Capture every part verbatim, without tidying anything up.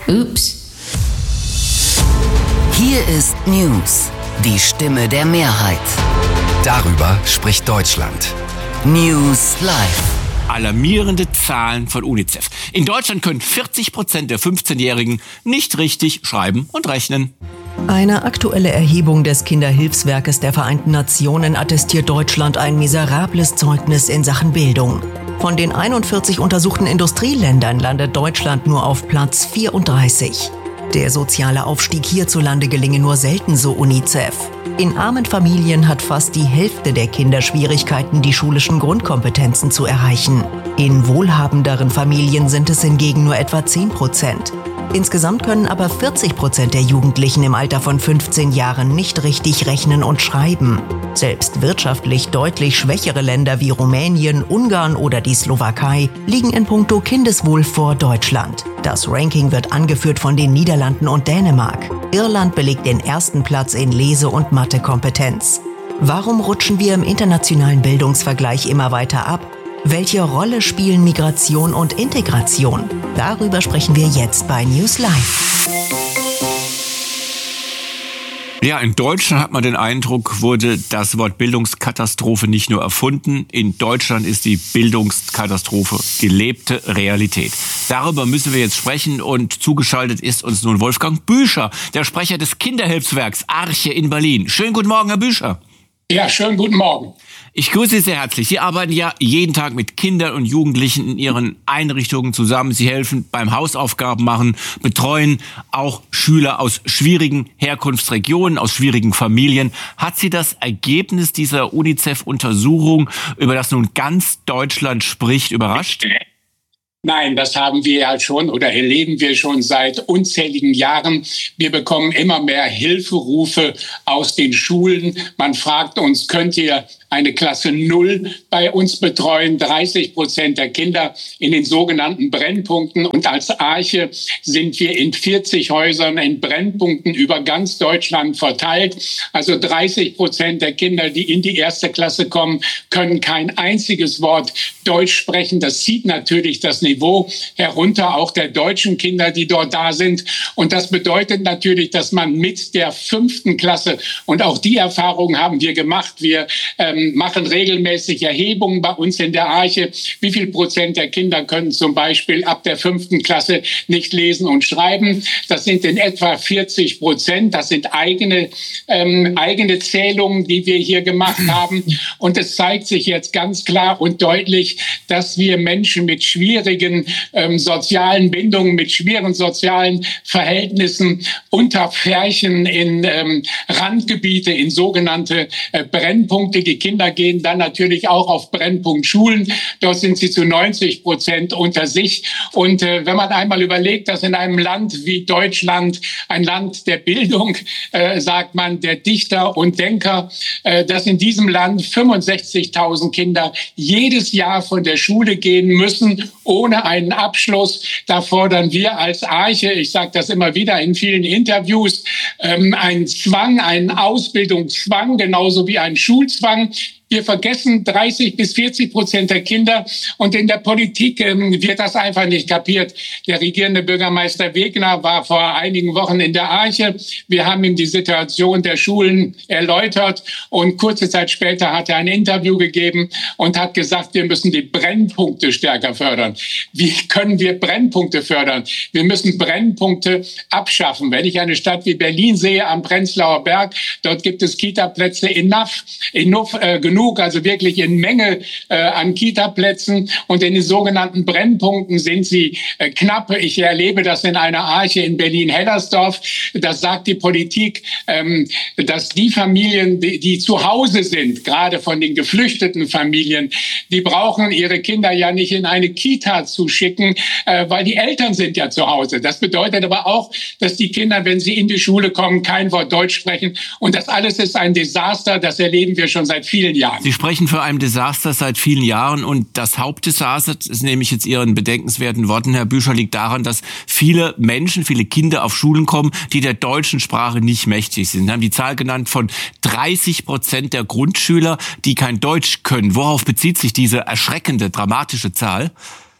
Ups. Hier ist News, die Stimme der Mehrheit. Darüber spricht Deutschland. News Live. Alarmierende Zahlen von UNICEF. In Deutschland können vierzig Prozent der fünfzehnjährigen nicht richtig schreiben und rechnen. Eine aktuelle Erhebung des Kinderhilfswerkes der Vereinten Nationen attestiert Deutschland ein miserables Zeugnis in Sachen Bildung. Von den einundvierzig untersuchten Industrieländern landet Deutschland nur auf Platz vierunddreißig. Der soziale Aufstieg hierzulande gelinge nur selten, so UNICEF. In armen Familien hat fast die Hälfte der Kinder Schwierigkeiten, die schulischen Grundkompetenzen zu erreichen. In wohlhabenderen Familien sind es hingegen nur etwa zehn Prozent. Insgesamt können aber vierzig Prozent der Jugendlichen im Alter von fünfzehn Jahren nicht richtig rechnen und schreiben. Selbst wirtschaftlich deutlich schwächere Länder wie Rumänien, Ungarn oder die Slowakei liegen in puncto Kindeswohl vor Deutschland. Das Ranking wird angeführt von den Niederlanden und Dänemark. Irland belegt den ersten Platz in Lese- und Mathekompetenz. Warum rutschen wir im internationalen Bildungsvergleich immer weiter ab? Welche Rolle spielen Migration und Integration? Darüber sprechen wir jetzt bei News Live. Ja, in Deutschland hat man den Eindruck, wurde das Wort Bildungskatastrophe nicht nur erfunden. In Deutschland ist die Bildungskatastrophe gelebte Realität. Darüber müssen wir jetzt sprechen und zugeschaltet ist uns nun Wolfgang Büscher, der Sprecher des Kinderhilfswerks Arche in Berlin. Schönen guten Morgen, Herr Büscher. Ja, schönen guten Morgen. Ich grüße Sie sehr herzlich. Sie arbeiten ja jeden Tag mit Kindern und Jugendlichen in Ihren Einrichtungen zusammen. Sie helfen beim Hausaufgaben machen, betreuen auch Schüler aus schwierigen Herkunftsregionen, aus schwierigen Familien. Hat Sie das Ergebnis dieser UNICEF-Untersuchung, über das nun ganz Deutschland spricht, überrascht? Nein, das haben wir ja schon oder erleben wir schon seit unzähligen Jahren. Wir bekommen immer mehr Hilferufe aus den Schulen. Man fragt uns, könnt ihr eine Klasse Null bei uns betreuen? dreißig Prozent der Kinder in den sogenannten Brennpunkten. Und als Arche sind wir in vierzig Häusern in Brennpunkten über ganz Deutschland verteilt. Also dreißig Prozent der Kinder, die in die erste Klasse kommen, können kein einziges Wort Deutsch sprechen. Das zieht natürlich das Niveau herunter, auch der deutschen Kinder, die dort da sind. Und das bedeutet natürlich, dass man mit der fünften Klasse, und auch die Erfahrung haben wir gemacht, wir ähm, machen regelmäßig Erhebungen bei uns in der Arche. Wie viel Prozent der Kinder können zum Beispiel ab der fünften Klasse nicht lesen und schreiben? Das sind in etwa vierzig Prozent. Das sind eigene, ähm, eigene Zählungen, die wir hier gemacht haben. Und es zeigt sich jetzt ganz klar und deutlich, dass wir Menschen mit schwierigen ähm, sozialen Bindungen, mit schweren sozialen Verhältnissen unterfärchen in ähm, Randgebiete, in sogenannte äh, Brennpunkte. Die Kinder gehen dann natürlich auch auf Brennpunktschulen. Dort sind sie zu neunzig Prozent unter sich. Und äh, wenn man einmal überlegt, dass in einem Land wie Deutschland, ein Land der Bildung, äh, sagt man, der Dichter und Denker, äh, dass in diesem Land fünfundsechzigtausend Kinder jedes Jahr von der Schule gehen müssen, ohne einen Abschluss. Da fordern wir als Arche, ich sage das immer wieder in vielen Interviews, ähm, einen Zwang, einen Ausbildungszwang, genauso wie einen Schulzwang. Wir vergessen dreißig bis vierzig Prozent der Kinder und in der Politik ähm, wird das einfach nicht kapiert. Der regierende Bürgermeister Wegner war vor einigen Wochen in der Arche. Wir haben ihm die Situation der Schulen erläutert und kurze Zeit später hat er ein Interview gegeben und hat gesagt, wir müssen die Brennpunkte stärker fördern. Wie können wir Brennpunkte fördern? Wir müssen Brennpunkte abschaffen. Wenn ich eine Stadt wie Berlin sehe am Prenzlauer Berg, dort gibt es Kita-Plätze enough, enough äh, genug, also wirklich in Menge äh, an Kita-Plätzen. Und in den sogenannten Brennpunkten sind sie äh, knapp. Ich erlebe das in einer Arche in Berlin-Hellersdorf. Das sagt die Politik, ähm, dass die Familien, die, die zu Hause sind, gerade von den geflüchteten Familien, die brauchen ihre Kinder ja nicht in eine Kita zu schicken, äh, weil die Eltern sind ja zu Hause. Das bedeutet aber auch, dass die Kinder, wenn sie in die Schule kommen, kein Wort Deutsch sprechen. Und das alles ist ein Desaster. Das erleben wir schon seit vielen Jahren. Sie sprechen von einem Desaster seit vielen Jahren und das Hauptdesaster, das nehme ich jetzt Ihren bedenkenswerten Worten, Herr Büscher, liegt daran, dass viele Menschen, viele Kinder auf Schulen kommen, die der deutschen Sprache nicht mächtig sind. Sie haben die Zahl genannt von dreißig Prozent der Grundschüler, die kein Deutsch können. Worauf bezieht sich diese erschreckende, dramatische Zahl?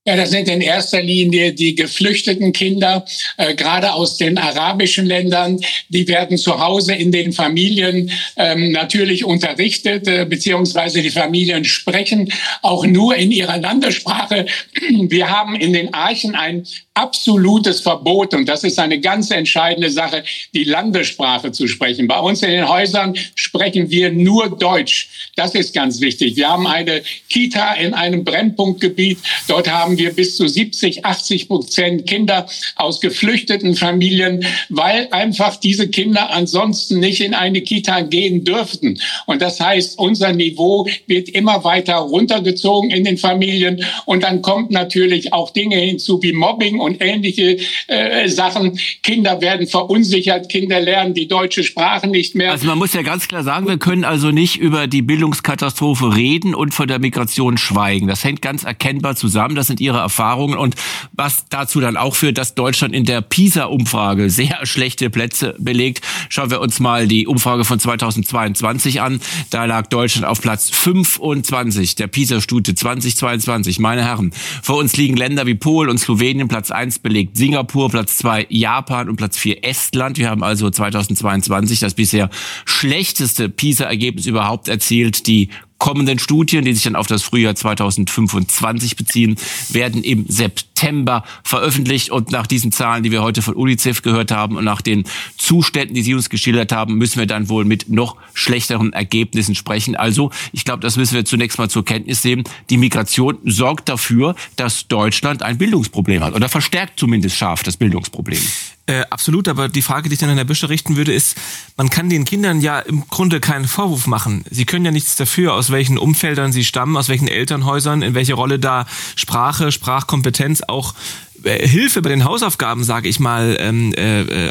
Ja, das sind in erster Linie die geflüchteten Kinder, äh, gerade aus den arabischen Ländern. Die werden zu Hause in den Familien ähm, natürlich unterrichtet, äh, beziehungsweise die Familien sprechen auch nur in ihrer Landessprache. Wir haben in den Archen ein absolutes Verbot, und das ist eine ganz entscheidende Sache, die Landessprache zu sprechen. Bei uns in den Häusern sprechen wir nur Deutsch. Das ist ganz wichtig. Wir haben eine Kita in einem Brennpunktgebiet. Dort haben wir bis zu siebzig, achtzig Prozent Kinder aus geflüchteten Familien, weil einfach diese Kinder ansonsten nicht in eine Kita gehen dürften. Und das heißt, unser Niveau wird immer weiter runtergezogen in den Familien. Und dann kommt natürlich auch Dinge hinzu wie Mobbing und ähnliche äh, Sachen. Kinder werden verunsichert, Kinder lernen die deutsche Sprache nicht mehr. Also man muss ja ganz klar sagen, wir können also nicht über die Bildungskatastrophe reden und von der Migration schweigen. Das hängt ganz erkennbar zusammen. Das sind Ihre Erfahrungen, und was dazu dann auch führt, dass Deutschland in der PISA-Umfrage sehr schlechte Plätze belegt. Schauen wir uns mal die Umfrage von zweitausendzweiundzwanzig an. Da lag Deutschland auf Platz fünfundzwanzig der PISA-Studie zweitausendzweiundzwanzig. Meine Herren, vor uns liegen Länder wie Polen und Slowenien. Platz eins belegt Singapur, Platz zwei Japan und Platz vier Estland. Wir haben also zweitausendzweiundzwanzig das bisher schlechteste PISA-Ergebnis überhaupt erzielt. Die kommenden Studien, die sich dann auf das Frühjahr zweitausendfünfundzwanzig beziehen, werden im September veröffentlicht. Und nach diesen Zahlen, die wir heute von UNICEF gehört haben und nach den Zuständen, die Sie uns geschildert haben, müssen wir dann wohl mit noch schlechteren Ergebnissen sprechen. Also, ich glaube, das müssen wir zunächst mal zur Kenntnis nehmen. Die Migration sorgt dafür, dass Deutschland ein Bildungsproblem hat, oder verstärkt zumindest scharf das Bildungsproblem. Äh, absolut, aber die Frage, die ich dann an Herrn Büscher richten würde, ist, man kann den Kindern ja im Grunde keinen Vorwurf machen. Sie können ja nichts dafür, aus welchen Umfeldern sie stammen, aus welchen Elternhäusern, in welche Rolle da Sprache, Sprachkompetenz, auch äh, Hilfe bei den Hausaufgaben, sage ich mal, ähm, äh,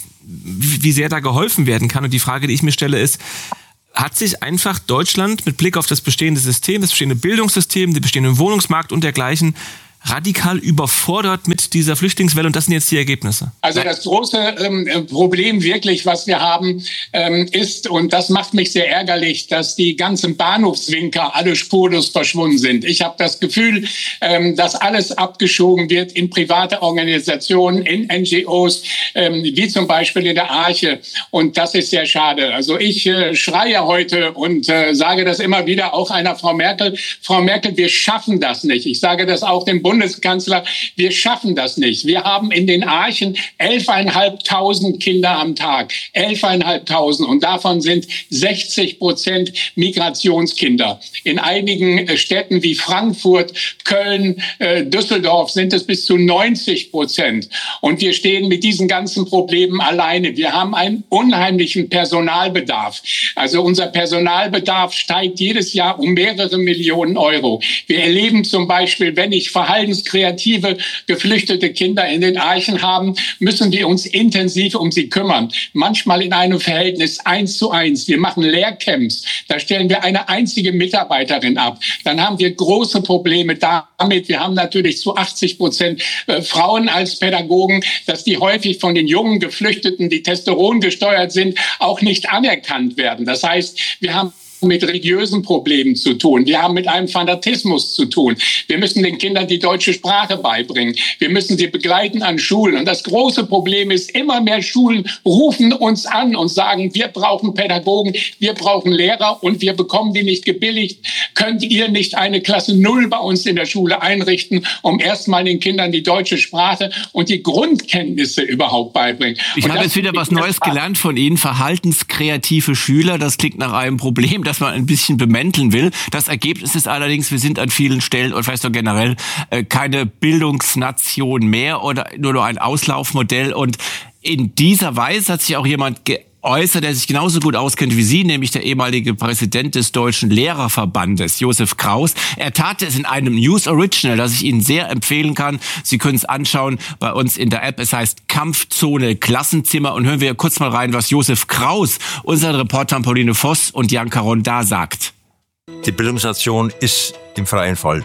wie, wie sehr da geholfen werden kann. Und die Frage, die ich mir stelle, ist, hat sich einfach Deutschland mit Blick auf das bestehende System, das bestehende Bildungssystem, den bestehenden Wohnungsmarkt und dergleichen radikal überfordert mit dieser Flüchtlingswelle, und das sind jetzt die Ergebnisse? Also das große ähm, Problem wirklich, was wir haben, ähm, ist, und das macht mich sehr ärgerlich, dass die ganzen Bahnhofswinker alle spurlos verschwunden sind. Ich habe das Gefühl, ähm, dass alles abgeschoben wird in private Organisationen, in N G Os, ähm, wie zum Beispiel in der Arche, und das ist sehr schade. Also ich äh, schreie heute und äh, sage das immer wieder auch einer Frau Merkel. Frau Merkel, wir schaffen das nicht. Ich sage das auch dem Bundeskanzler, wir schaffen das nicht. Wir haben in den Archen elfeinhalbtausend Kinder am Tag. elfeinhalbtausend. Und davon sind sechzig Prozent Migrationskinder. In einigen Städten wie Frankfurt, Köln, äh, Düsseldorf sind es bis zu neunzig Prozent. Und wir stehen mit diesen ganzen Problemen alleine. Wir haben einen unheimlichen Personalbedarf. Also unser Personalbedarf steigt jedes Jahr um mehrere Millionen Euro. Wir erleben zum Beispiel, wenn ich Verhalten kreative, geflüchtete Kinder in den Archen haben, müssen wir uns intensiv um sie kümmern. Manchmal in einem Verhältnis eins zu eins. Wir machen Lehrcamps. Da stellen wir eine einzige Mitarbeiterin ab. Dann haben wir große Probleme damit. Wir haben natürlich zu achtzig Prozent Frauen als Pädagogen, dass die häufig von den jungen Geflüchteten, die Testosteron gesteuert sind, auch nicht anerkannt werden. Das heißt, wir haben mit religiösen Problemen zu tun. Wir haben mit einem Fanatismus zu tun. Wir müssen den Kindern die deutsche Sprache beibringen. Wir müssen sie begleiten an Schulen. Und das große Problem ist, immer mehr Schulen rufen uns an und sagen, wir brauchen Pädagogen, wir brauchen Lehrer, und wir bekommen die nicht gebilligt. Könnt ihr nicht eine Klasse Null bei uns in der Schule einrichten, um erstmal den Kindern die deutsche Sprache und die Grundkenntnisse überhaupt beibringen? Ich habe jetzt wieder was Neues gelernt von Ihnen. Verhaltenskreative Schüler, das klingt nach einem Problem, das man ein bisschen bemänteln will. Das Ergebnis ist allerdings, wir sind an vielen Stellen und vielleicht auch generell äh, keine Bildungsnation mehr oder nur noch ein Auslaufmodell. Und in dieser Weise hat sich auch jemand geäußert, der sich genauso gut auskennt wie Sie, nämlich der ehemalige Präsident des Deutschen Lehrerverbandes, Josef Kraus. Er tat es in einem News Original, das ich Ihnen sehr empfehlen kann. Sie können es anschauen bei uns in der App. Es heißt Kampfzone Klassenzimmer, und hören wir kurz mal rein, was Josef Kraus, unseren Reportern Pauline Voss und Jan Caron da sagt. Die Bildungsnation ist im freien Fall,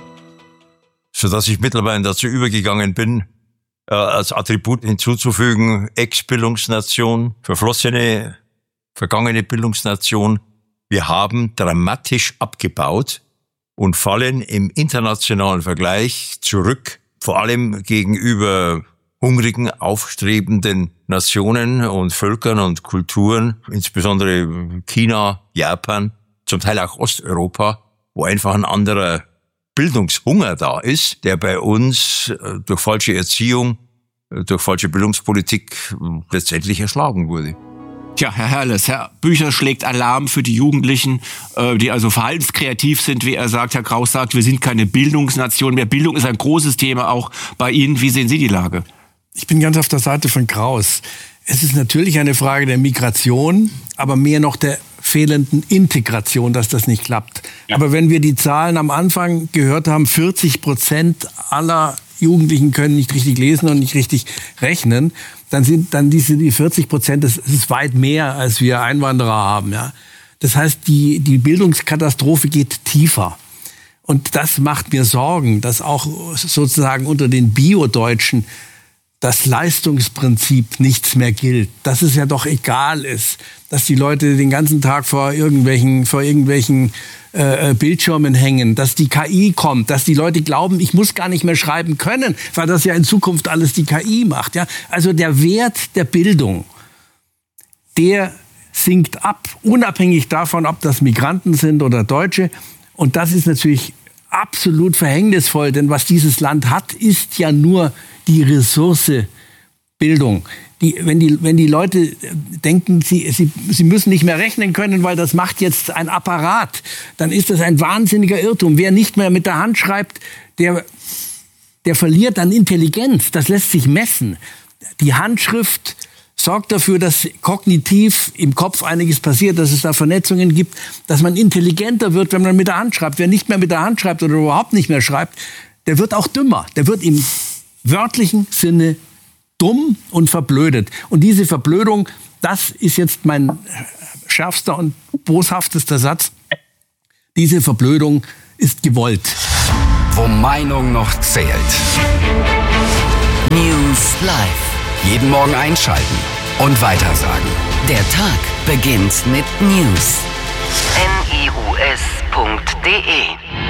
sodass ich mittlerweile dazu übergegangen bin, äh, als Attribut hinzuzufügen, Ex-Bildungsnation, verflossene, vergangene Bildungsnation. Wir haben dramatisch abgebaut und fallen im internationalen Vergleich zurück, vor allem gegenüber hungrigen, aufstrebenden Nationen und Völkern und Kulturen, insbesondere China, Japan, zum Teil auch Osteuropa, wo einfach ein anderer Bildungshunger da ist, der bei uns durch falsche Erziehung, durch falsche Bildungspolitik letztendlich erschlagen wurde. Tja, Herr Herles, Herr Büchner schlägt Alarm für die Jugendlichen, äh, die also verhaltenskreativ sind, wie er sagt. Herr Kraus sagt, wir sind keine Bildungsnation mehr. Bildung ist ein großes Thema auch bei Ihnen. Wie sehen Sie die Lage? Ich bin ganz auf der Seite von Kraus. Es ist natürlich eine Frage der Migration, aber mehr noch der fehlenden Integration, dass das nicht klappt. Ja. Aber wenn wir die Zahlen am Anfang gehört haben, vierzig Prozent aller Jugendlichen können nicht richtig lesen und nicht richtig rechnen, dann sind dann diese die vierzig Prozent, das ist weit mehr, als wir Einwanderer haben. Ja. Das heißt, die, die Bildungskatastrophe geht tiefer. Und das macht mir Sorgen, dass auch sozusagen unter den Bio-Deutschen das Leistungsprinzip nichts mehr gilt, dass es ja doch egal ist, dass die Leute den ganzen Tag vor irgendwelchen, vor irgendwelchen äh, Bildschirmen hängen, dass die K I kommt, dass die Leute glauben, ich muss gar nicht mehr schreiben können, weil das ja in Zukunft alles die K I macht. Ja? Also der Wert der Bildung, der sinkt ab, unabhängig davon, ob das Migranten sind oder Deutsche. Und das ist natürlich absolut verhängnisvoll, denn was dieses Land hat, ist ja nur die Ressource Bildung. Die, wenn, die, wenn die Leute denken, sie, sie, sie müssen nicht mehr rechnen können, weil das macht jetzt ein Apparat, dann ist das ein wahnsinniger Irrtum. Wer nicht mehr mit der Hand schreibt, der, der verliert an Intelligenz. Das lässt sich messen. Die Handschrift sorgt dafür, dass kognitiv im Kopf einiges passiert, dass es da Vernetzungen gibt, dass man intelligenter wird, wenn man mit der Hand schreibt. Wer nicht mehr mit der Hand schreibt oder überhaupt nicht mehr schreibt, der wird auch dümmer. Der wird im wörtlichen Sinne dumm und verblödet. Und diese Verblödung, das ist jetzt mein schärfster und boshaftester Satz, diese Verblödung ist gewollt. Wo Meinung noch zählt. News Live. Jeden Morgen einschalten und weitersagen. Der Tag beginnt mit News. N I U S punkt D E